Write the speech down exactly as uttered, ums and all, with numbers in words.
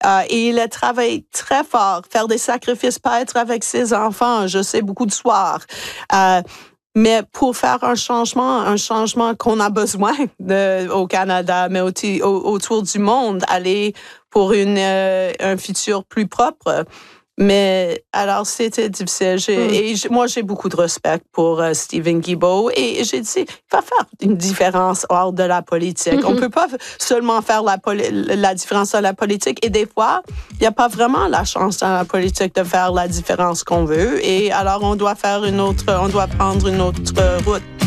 Euh, et il a travaillé très fort, faire des sacrifices, pas être avec ses enfants, je sais, beaucoup de soirs. Euh, Mais pour faire un changement, un changement qu'on a besoin de, au Canada, mais aussi au, autour du monde, aller pour une, euh, un futur plus propre. Mais alors, c'était difficile. J'ai, Mm. Et j', moi, j'ai beaucoup de respect pour uh, Stephen Guilbeault. Et j'ai dit, il va faire une différence hors de la politique. Mm-hmm. On peut pas seulement faire la, poli- la différence dans la politique. Et des fois, il n'y a pas vraiment la chance dans la politique de faire la différence qu'on veut. Et alors, on doit faire une autre, on doit prendre une autre route.